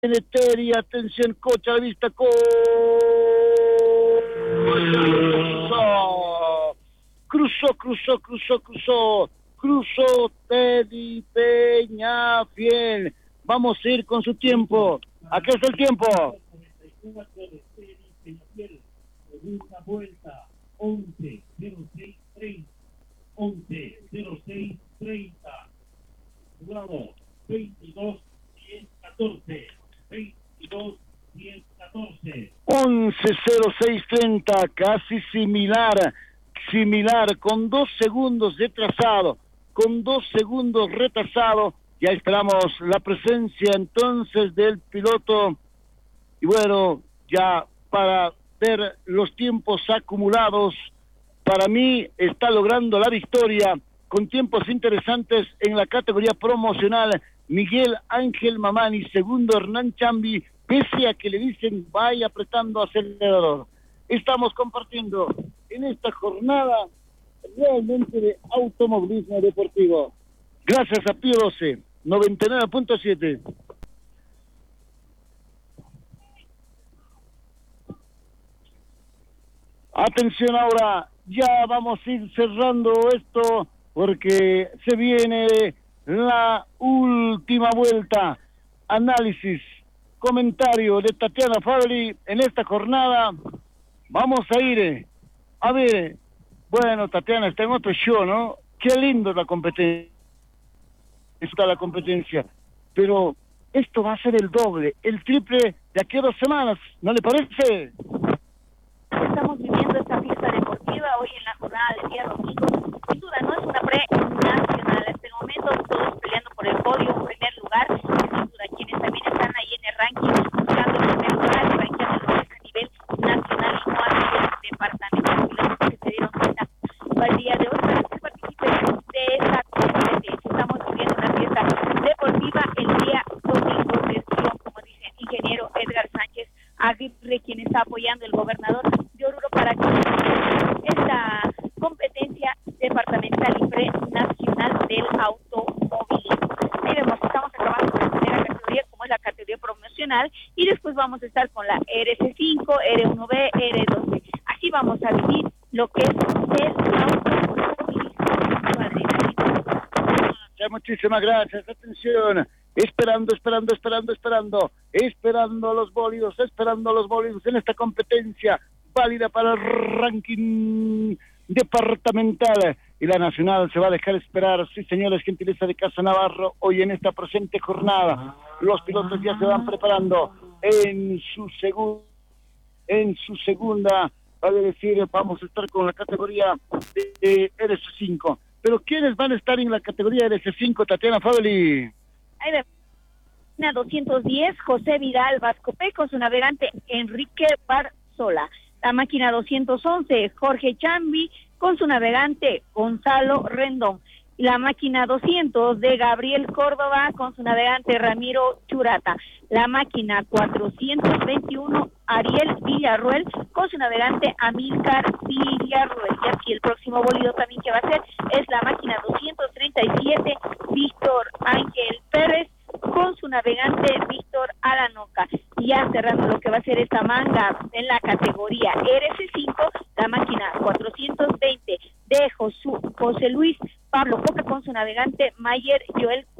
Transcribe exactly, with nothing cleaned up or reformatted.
Teri, atención, coche a la vista, co... cruzó, cruzó, cruzó, cruzó, cruzó Teddy Peñafiel. Vamos a ir con su tiempo. Acá está el tiempo. Segunda vuelta, once cero seis treinta, once cero seis treinta, jugado veintidós diez catorce, veintidós diez catorce. once cero seis treinta, casi similar, similar, con dos segundos de trazado, con dos segundos retrasado. Ya esperamos la presencia entonces del piloto. Y bueno, ya para ver los tiempos acumulados, para mí está logrando la victoria con tiempos interesantes en la categoría promocional Miguel Ángel Mamani, segundo Hernán Chambi, pese a que le dicen vaya apretando acelerador. Estamos compartiendo en esta jornada realmente de automovilismo deportivo. Gracias a Pío doce, noventa y nueve punto siete. Atención ahora, ya vamos a ir cerrando esto porque se viene la última vuelta. Análisis, comentario de Tatiana Fabri en esta jornada. Vamos a ir, a ver, bueno, Tatiana está en otro show, ¿no? Qué lindo la competencia, está la competencia, pero esto va a ser el doble, el triple de aquí a dos semanas, ¿no le parece? Estamos viviendo esta fiesta deportiva hoy en la jornada del día domingo. Sin duda, no es una pre-nacional. Hasta el momento todos peleando por el podio, en primer lugar. Sin duda, quienes también están ahí en el ranking buscando el primer lugar, rankeando a nivel nacional y no a nivel departamental. Pilotos que se dieron cuenta para el día de hoy para que participen de esta competencia. Estamos viviendo una fiesta deportiva el día domingo. Gestión, como dice el ingeniero Edgar Sánchez Aguirre, quien está apoyando el gobernador de Oruro para que esta competencia departamental y pre-nacional del automovilismo. Ahí vemos, estamos acabando con la primera categoría, como es la categoría promocional, y después vamos a estar con la R S cinco, R uno B, R dos B. Así vamos a vivir lo que es el automovilismo. Muchísimas gracias, atención. Esperando, esperando, esperando, esperando, esperando los bólidos, esperando los bólidos en esta competencia válida para el ranking departamental. Y la nacional se va a dejar esperar, sí señores, gentileza de Casa Navarro, hoy en esta presente jornada. Los pilotos ya se van preparando en su segundo, en su segunda, vale decir, vamos a estar con la categoría de R S cinco. Pero ¿quiénes van a estar en la categoría R S cinco, Tatiana Fabeli? Ahí ve, máquina doscientos diez, José Vidal Vascope, con su navegante Enrique Barzola. La máquina doscientos once, Jorge Chambi, con su navegante Gonzalo Rendón. Y la máquina doscientos de Gabriel Córdoba, con su navegante Ramiro Churata. La máquina cuatrocientos veintiuno, Ariel Villarruel, con su navegante Amílcar Villarruel. Y aquí el próximo bólido también que va a ser es la máquina doscientos treinta y siete, Víctor Ángel Pérez, con su navegante Víctor Aranoca. Y ya cerrando lo que va a ser esta manga en la categoría R S cinco, la máquina cuatrocientos veinte de Josu, José Luis Pablo Coca, con su navegante Mayer Joel